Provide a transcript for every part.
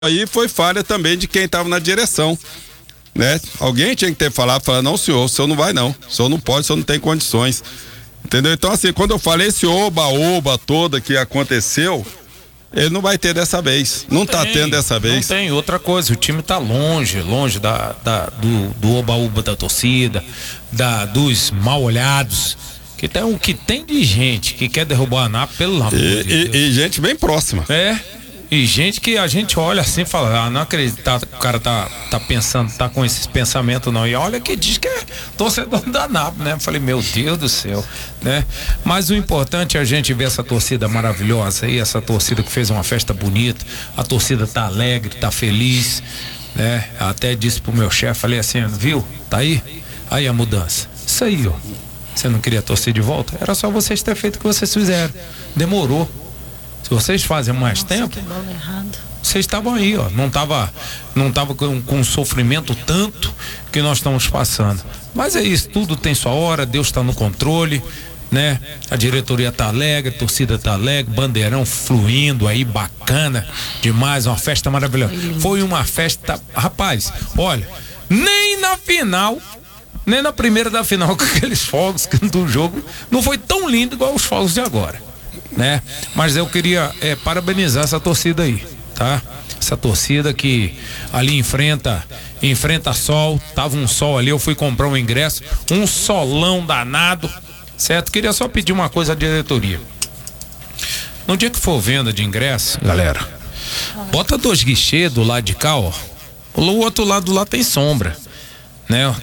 aí foi falha também de quem estava na direção, né? Alguém tinha que ter falado, não, senhor, o senhor não vai não, o senhor não pode, o senhor não tem condições, entendeu? Então assim, quando eu falei esse oba-oba toda que aconteceu, ele não vai ter dessa vez, não tá tendo dessa vez. Não tem, outra coisa, o time tá longe do oba-oba da torcida, dos mal olhados, que tem o que tem de gente que quer derrubar a ANAP, pelo amor de Deus. E gente bem próxima. E gente que a gente olha assim e fala, não acredita, o cara tá pensando, tá com esses pensamentos não, e olha que diz que é torcedor da ANAP, né? Eu falei, meu Deus do céu, né? Mas o importante é a gente ver essa torcida maravilhosa aí, essa torcida que fez uma festa bonita, a torcida tá alegre, tá feliz, né? Até disse pro meu chefe, falei assim, viu, tá aí a mudança, isso aí, ó, você não queria torcer de volta? Era só vocês terem feito o que vocês fizeram, demorou. Se vocês fazem mais tempo, vocês estavam aí, ó. Não tava com sofrimento tanto que nós estamos passando. Mas é isso, tudo tem sua hora, Deus está no controle, né? A diretoria tá alegre, a torcida tá alegre, bandeirão fluindo aí, bacana demais, uma festa maravilhosa. Foi uma festa, rapaz, olha, nem na final, nem na primeira da final, com aqueles fogos do jogo, não foi tão lindo igual os fogos de agora, né? Mas eu queria parabenizar essa torcida aí, tá? Essa torcida que ali enfrenta sol, tava um sol ali, eu fui comprar um ingresso, um solão danado, certo? Queria só pedir uma coisa à diretoria. No dia que for venda de ingresso, galera, bota 2 guichês do lado de cá, ó. O outro lado lá tem sombra, né?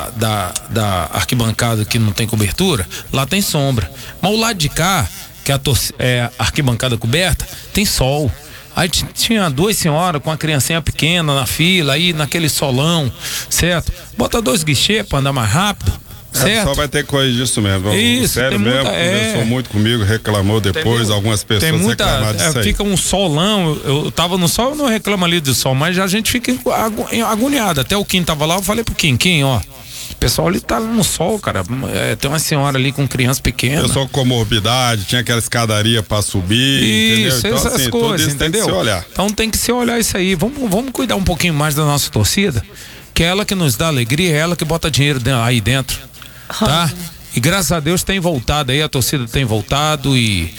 Da arquibancada que não tem cobertura, lá tem sombra. Mas o lado de cá, que a arquibancada coberta, tem sol. Aí tinha 2 senhoras com a criancinha pequena na fila, aí naquele solão, certo? Bota 2 guichês pra andar mais rápido, certo? Só vai ter que corrigir isso mesmo. Isso, sério mesmo, conversou muito comigo, reclamou depois, entendeu? Algumas pessoas reclamaram disso aí. Fica um solão, eu tava no sol, eu não reclamo ali do sol, mas a gente fica agoniado. Até o Kim tava lá, eu falei pro Kim, ó, o pessoal ali tá no sol, cara. Tem uma senhora ali com criança pequena. Pessoal com comorbidade, tinha aquela escadaria pra subir, isso, entendeu? Então, essas assim, coisas, isso entendeu? Tem que se olhar. Então tem que se olhar isso aí. Vamos cuidar um pouquinho mais da nossa torcida, que é ela que nos dá alegria, é ela que bota dinheiro aí dentro, tá? E graças a Deus tem voltado aí, a torcida tem voltado e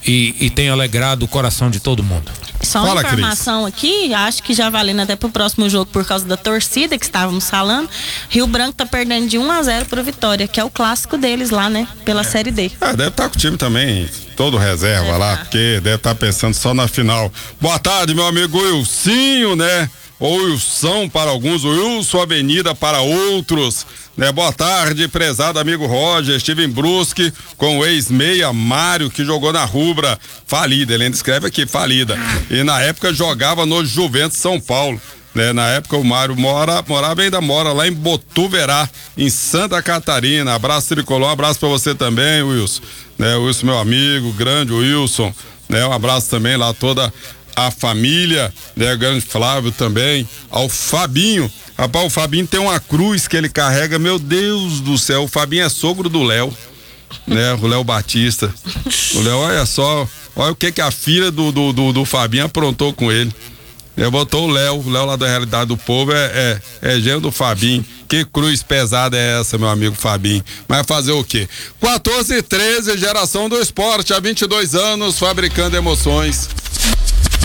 tem alegrado o coração de todo mundo. Só uma informação aqui, acho que já valendo até pro próximo jogo por causa da torcida que estávamos falando, Rio Branco tá perdendo de 1-0 pro Vitória, que é o clássico deles lá, né? Pela Série D. Deve estar com o time também todo reserva lá, porque deve estar pensando só na final. Boa tarde, meu amigo Wilsinho, né? Ou Wilson para alguns, Wilson Avenida para outros, né? Boa tarde, prezado amigo Roger. Estive em Brusque com o ex-meia Mário, que jogou na Rubra, falida, ele ainda escreve aqui, falida, e na época jogava no Juventus São Paulo, né? Na época o Mário ainda mora lá em Botuverá, em Santa Catarina. Abraço tricolor, um abraço pra você também, Wilson, né? Wilson, meu amigo, grande Wilson, né? Um abraço também lá toda a família, né? O grande Flávio também, ao Fabinho. Rapaz, o Fabinho tem uma cruz que ele carrega, meu Deus do céu, o Fabinho é sogro do Léo, né? O Léo Batista. O Léo, olha só, olha o que a filha do Fabinho aprontou com ele. Ele botou o Léo lá da Realidade do Povo, é gênero do Fabinho. Que cruz pesada é essa, meu amigo Fabinho? Mas fazer o quê? 14 e 13, geração do esporte, há 22 anos, fabricando emoções.